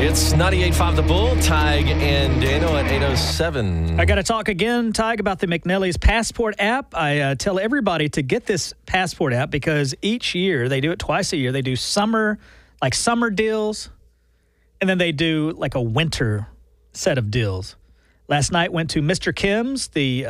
It's 98.5 The Bull, Tig and Dano at 8:07. I got to talk again, Tig, about the McNally's Passport app. I tell everybody to get this Passport app because each year, they do it twice a year. They do summer deals, and then they do like a winter set of deals. Last night went to Mr. Kim's, the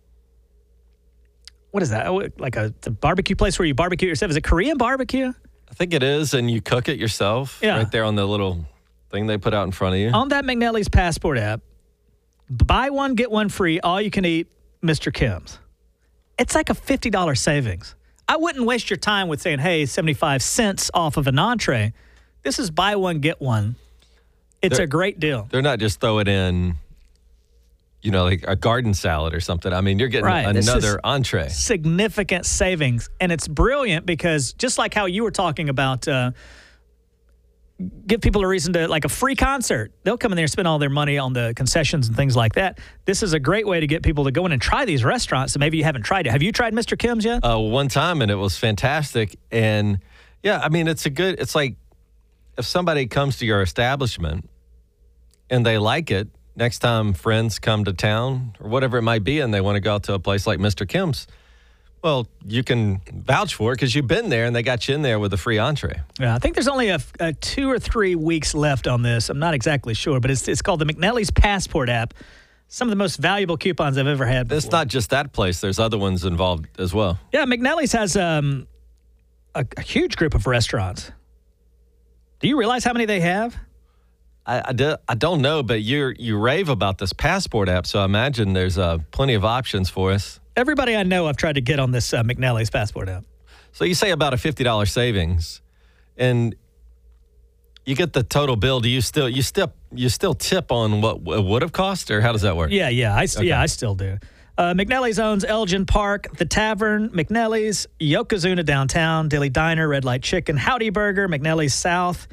what is that? Like the barbecue place where you barbecue yourself. Is it Korean barbecue? I think it is, and you cook it yourself right there on the little thing they put out in front of you. On that McNally's Passport app, buy one, get one free, all you can eat, Mr. Kim's. It's like a $50 savings. I wouldn't waste your time with saying, hey, 75 cents off of an entree. This is buy one, get one. It's a great deal. They're not just throwing in, like a garden salad or something. I mean, you're getting another entree. Significant savings. And it's brilliant because just like how you were talking about give people a reason to, like a free concert. They'll come in there and spend all their money on the concessions and things like that. This is a great way to get people to go in and try these restaurants that maybe you haven't tried it. Have you tried Mr. Kim's yet? One time, and it was fantastic. And, yeah, I mean, it's like if somebody comes to your establishment and they like it, next time friends come to town or whatever it might be and they want to go out to a place like Mr. Kim's, well, you can vouch for it because you've been there and they got you in there with a free entree. Yeah, I think there's only a 2 or 3 weeks left on this. I'm not exactly sure, but it's called the McNally's Passport app. Some of the most valuable coupons I've ever had before. It's not just that place. There's other ones involved as well. Yeah, McNally's has a huge group of restaurants. Do you realize how many they have? I don't know, but you rave about this Passport app, so I imagine there's plenty of options for us. Everybody I know I've tried to get on this McNally's Passport app. So you say about a $50 savings, and you get the total bill. Do you still tip on what it would have cost, or how does that work? Yeah, I still do. McNally's owns Elgin Park, The Tavern, McNally's, Yokozuna Downtown, Daily Diner, Red Light Chicken, Howdy Burger, McNally's South,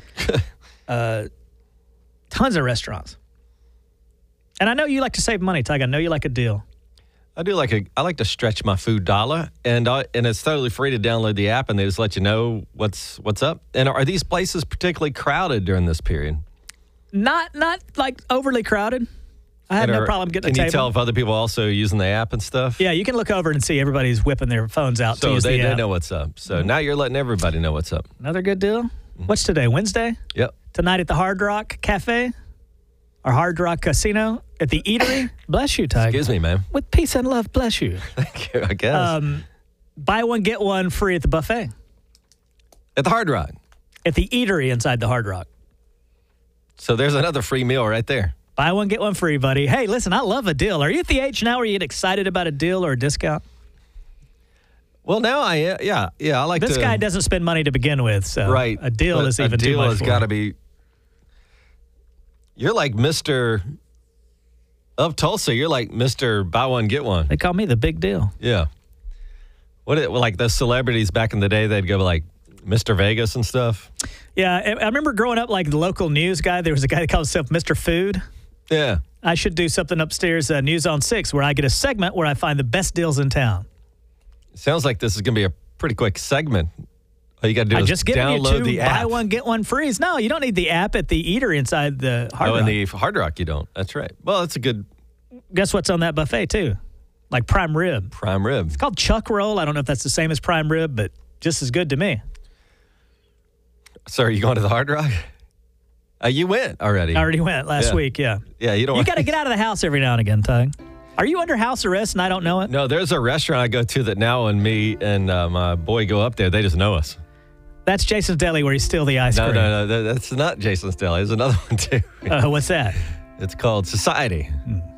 tons of restaurants. And I know you like to save money, Tig. I know you like a deal. I like to stretch my food dollar, and it's totally free to download the app, and they just let you know what's up. And are these places particularly crowded during this period? Not like overly crowded. I have no problem getting a table. Can you tell if other people are also using the app and stuff? Yeah, you can look over and see everybody's whipping their phones out to use the app. So they know what's up. So now you're letting everybody know what's up. Another good deal. What's today, Wednesday? Yep. Tonight at the Hard Rock Cafe or Hard Rock Casino at the Eatery. Bless you, Tig. Excuse me, man. With peace and love, bless you. Thank you, I guess. Buy one, get one free at the buffet. At the Hard Rock? At the Eatery inside the Hard Rock. So there's another free meal right there. Buy one, get one free, buddy. Hey, listen, I love a deal. Are you at the age now where you get excited about a deal or a discount? Well, now I like this guy doesn't spend money to begin with, so right. A deal is even too much. A deal has got to be. You're like Mr. of Tulsa. You're like Mr. Buy One Get One. They call me the big deal. Yeah. Like those celebrities back in the day? They'd go like Mr. Vegas and stuff. Yeah, I remember growing up like the local news guy. There was a guy that called himself Mr. Food. Yeah. I should do something upstairs, News on 6, where I get a segment where I find the best deals in town. Sounds like this is going to be a pretty quick segment. All you got to do is just download the app. Buy one, get one free. No, you don't need the app at the Eatery inside the Hard Rock. Oh, in the Hard Rock you don't. That's right. Well, that's a good... Guess what's on that buffet, too? Like prime rib. Prime rib. It's called chuck roll. I don't know if that's the same as prime rib, but just as good to me. So are you going to the Hard Rock? You went already. I already went last week, yeah. Yeah, you got to get out of the house every now and again, Tig. Are you under house arrest and I don't know it? No, there's a restaurant I go to that now when me and my boy go up there, they just know us. That's Jason's Deli where you steal the ice cream. No, that's not Jason's Deli. There's another one, too. What's that? It's called Society.